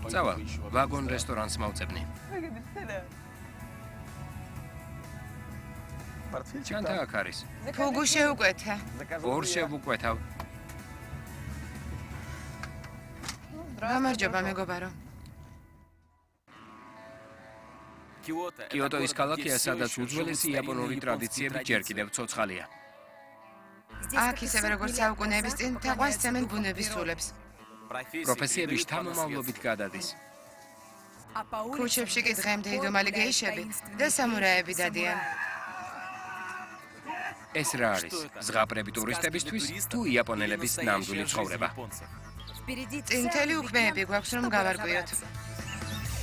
წავალ, ვაგონ რესტორანს მავწებნი. ჩანთა აქ არის. ფუგუ შეუკვეთა. ორ შევუკვეთავ. გამარჯობა მეგობარო. კიოტო ის ქალაქია, სადაც უძველესი იაპონური ტრადიციები ჯერ კიდევ ცოცხალია. აქ ისევე როგორც საუკუნეების წინ თაყვანს სცემენ ბუნების სულებს. პროფესიები შთამომავლობით გადადის. ქუჩებში კი დღემდე იდუმალი გეიშები და სამურაები დადიან. ეს რა არის? ზღაპრები ტურისტებისთვის თუ იაპონელების ნამდვილი ცხოვრება? წინ მთელი უქმეები გვაქვს რომ გავარკვიოთ.